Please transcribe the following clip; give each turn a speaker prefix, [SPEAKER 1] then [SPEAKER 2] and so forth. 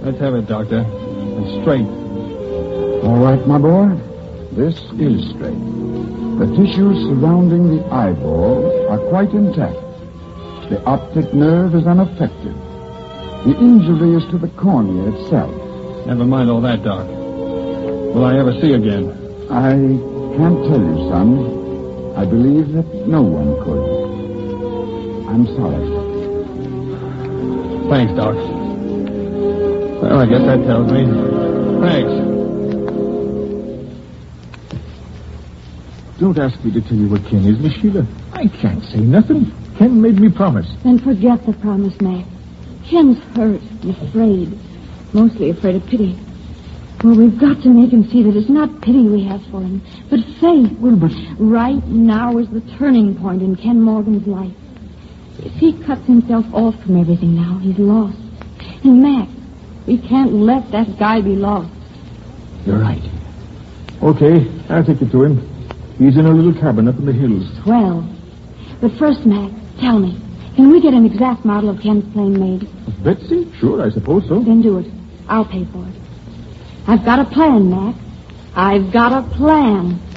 [SPEAKER 1] Let's have it, Doctor. And straight.
[SPEAKER 2] All right, my boy. This is straight. The tissues surrounding the eyeball are quite intact. The optic nerve is unaffected. The injury is to the cornea itself.
[SPEAKER 1] Never mind all that, Doc. Will I ever see again?
[SPEAKER 2] I can't tell you, son. I believe that no one could. I'm sorry.
[SPEAKER 1] Thanks, Doc. Well, I guess that tells me. Thanks.
[SPEAKER 3] Don't ask me to tell you what Ken is, Miss Sheila. I can't say nothing. Ken made me promise.
[SPEAKER 4] Then forget the promise, Mac. Ken's hurt and afraid. Mostly afraid of pity. Well, we've got to make him see that it's not pity we have for him, but faith.
[SPEAKER 3] Well, but...
[SPEAKER 4] Right now is the turning point in Ken Morgan's life. If he cuts himself off from everything now, he's lost. And, Mac, we can't let that guy be lost.
[SPEAKER 3] You're right. Okay, I'll take you to him. He's in a little cabin up in the hills.
[SPEAKER 4] Well, but first, Mac, tell me, can we get an exact model of Ken's plane made?
[SPEAKER 3] Of Betsy? Sure, I suppose so.
[SPEAKER 4] Then do it. I'll pay for it. I've got a plan, Mac. I've got a plan.